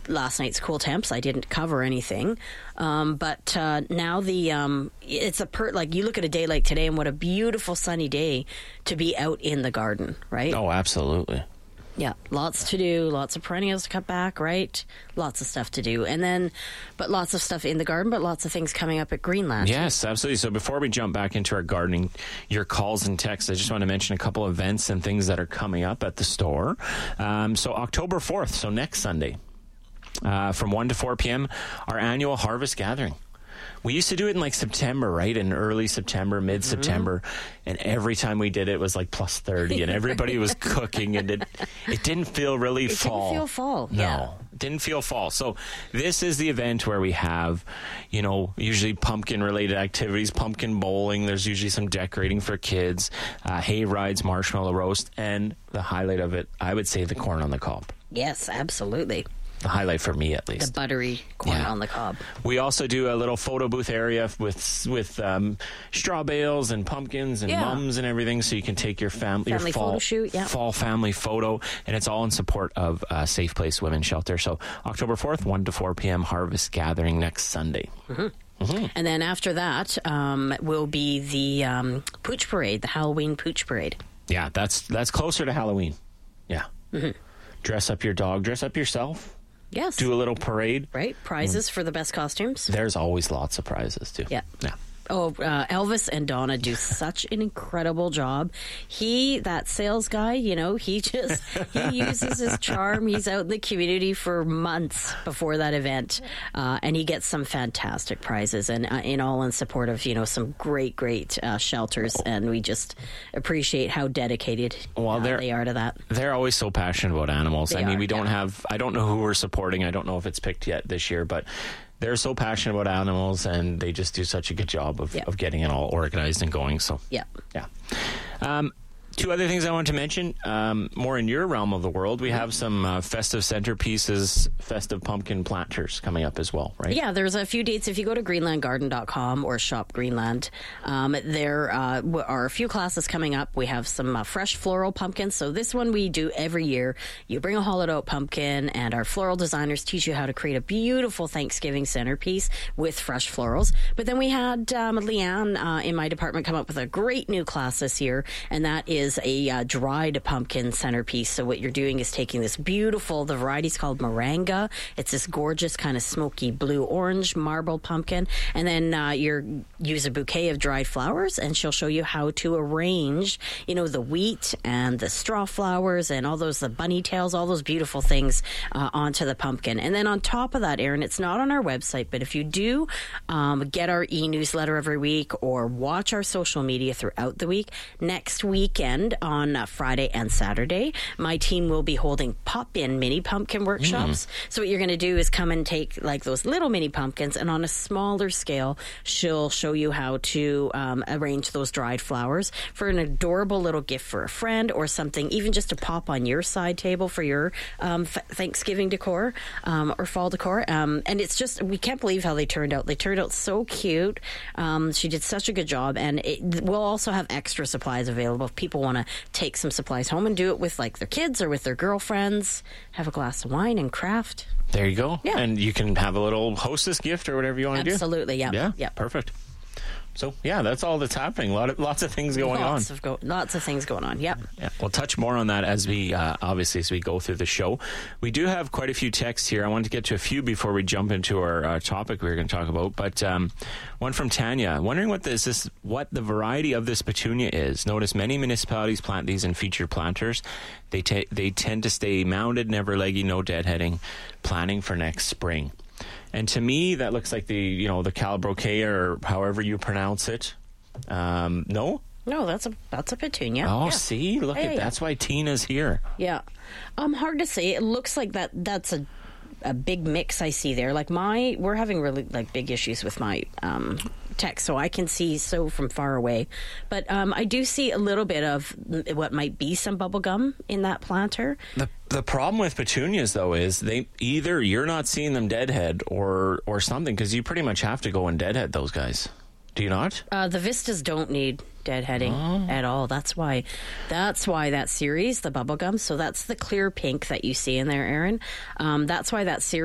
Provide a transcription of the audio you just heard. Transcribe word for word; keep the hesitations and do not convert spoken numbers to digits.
last night's cool temps. I didn't cover anything. Um, but uh, now the um, it's a per like you look at a day like today, and what a beautiful sunny day to be out in the garden, right? Oh, absolutely. Yeah, lots to do, lots of perennials to cut back, right? Lots of stuff to do. And then, but lots of stuff in the garden, but lots of things coming up at Greenland. Yes, absolutely. So before we jump back into our gardening, your calls and texts, I just want to mention a couple events and things that are coming up at the store. Um, so October fourth, so next Sunday, uh, from one to four p.m., our annual harvest gathering. We used to do it in like September, right? In early September, mid-September. Mm-hmm. And every time we did it, it was like plus thirty and everybody was cooking and it, it didn't feel really it fall. It didn't feel fall. No, yeah. it didn't feel fall. So this is the event where we have, you know, usually pumpkin-related activities, pumpkin bowling. There's usually some decorating for kids, uh, hay rides, marshmallow roast, and the highlight of it, I would say the corn on the cob. Yes, absolutely. The highlight for me, at least. The buttery corn yeah. on the cob. We also do a little photo booth area with with um, straw bales and pumpkins and yeah. mums and everything, so you can take your fam- family your fall photo shoot, yeah. fall family photo, and it's all in support of uh, Safe Place Women's Shelter. So October fourth, one to four p.m. harvest gathering next Sunday. Mm-hmm. Mm-hmm. And then after that um, will be the um, Pooch Parade, the Halloween Pooch Parade. Yeah, that's that's closer to Halloween. Yeah. Mm-hmm. Dress up your dog, dress up yourself. Yes. Do a little parade. Right. Prizes mm. for the best costumes. There's always lots of prizes, too. Yeah. Yeah. Oh, uh, Elvis and Donna do such an incredible job. He, that sales guy, you know, he just, he uses his charm. He's out in the community for months before that event, uh, and he gets some fantastic prizes, and uh, in all in support of, you know, some great, great uh, shelters, and we just appreciate how dedicated well, uh, they are to that. They're always so passionate about animals. They I mean, are, we don't yeah. have, I don't know who we're supporting. I don't know if it's picked yet this year, but they're so passionate about animals, and they just do such a good job of, yep. of getting it all organized and going. So, yeah. Yeah. Um, two other things I want to mention, um, more in your realm of the world. We have some uh, festive centerpieces, festive pumpkin planters coming up as well, right? Yeah, there's a few dates. If you go to greenland garden dot com or shop Greenland, um, there uh, are a few classes coming up. We have some uh, fresh floral pumpkins. So this one we do every year. You bring a hollowed out pumpkin, and our floral designers teach you how to create a beautiful Thanksgiving centerpiece with fresh florals. But then we had um, Leanne uh, in my department come up with a great new class this year, and that is is a uh, dried pumpkin centerpiece. So what you're doing is taking this beautiful, the variety's called Moranga. It's this gorgeous kind of smoky blue-orange marbled pumpkin. And then uh, you use a bouquet of dried flowers, and she'll show you how to arrange, you know, the wheat and the straw flowers and all those, the bunny tails, all those beautiful things uh, onto the pumpkin. And then on top of that, Erin, it's not on our website, but if you do um, get our e-newsletter every week or watch our social media throughout the week, next weekend on uh, Friday and Saturday, my team will be holding pop-in mini pumpkin workshops. Mm. So what you're going to do is come and take like those little mini pumpkins, and on a smaller scale, she'll show you how to um, arrange those dried flowers for an adorable little gift for a friend or something, even just to pop on your side table for your um, f- Thanksgiving decor um, or fall decor. Um, and it's just, we can't believe how they turned out. They turned out so cute. Um, she did such a good job, and it, we'll also have extra supplies available if people want to take some supplies home and do it with like their kids or with their girlfriends, have a glass of wine and craft. There you go. Yeah. And you can have a little hostess gift or whatever you want to do. Absolutely, yeah. Yeah, yeah. Perfect. So, yeah, that's all that's happening. A lot of, lots of things going lots on. Of go- lots of things going on, yep. Yeah, we'll touch more on that as we, uh, obviously, as we go through the show. We do have quite a few texts here. I wanted to get to a few before we jump into our uh, topic we were going to talk about. But um, one from Tanya, wondering what this is, what the variety of this petunia is. Notice many municipalities plant these in featured planters. They, t- they tend to stay mounded, never leggy, no deadheading, planning for next spring. And to me, that looks like the, you know, the Calibrocea or however you pronounce it. Um, no? No, that's a that's a petunia. Oh, yeah. see? Look yeah, at yeah. That's why Tina's here. Yeah. Um, hard to say. It looks like that that's a a big mix I see there. Like my, we're having really like big issues with my um, text, so I can see so from far away. But um, I do see a little bit of what might be some bubble gum in that planter. The the problem with petunias, though, is they either you're not seeing them deadhead or or something, because you pretty much have to go and deadhead those guys. Do you not? Uh, the Vistas don't need deadheading oh. at all. That's why, that's why that series, the bubblegum. So that's the clear pink that you see in there, Erin. Um, that's why that series.